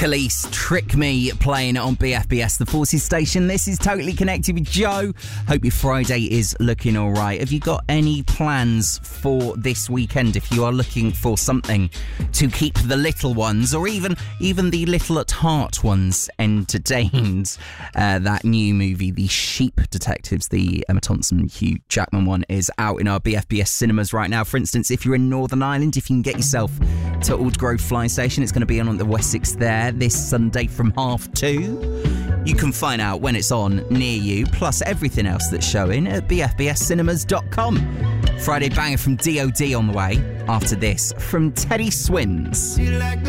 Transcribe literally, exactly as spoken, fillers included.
Khalees, Trick Me, playing on B F B S, the Forces station. This is Totally Connected with Joe. Hope your Friday is looking all right. Have you got any plans for this weekend if you are looking for something to keep the little ones, or even even the little at heart ones, entertained? Uh, that new movie, The Sheep Detectives, the Emma Thompson, Hugh Jackman one, is out in our B F B S cinemas right now. For instance, if you're in Northern Ireland, if you can get yourself to Aldgrove Fly Station, it's going to be on at the Wessex there this Sunday from half two. You can find out when it's on near you, plus everything else that's showing at b f b s cinemas dot com. Friday banger from D O D on the way. After this, from Teddy Swims.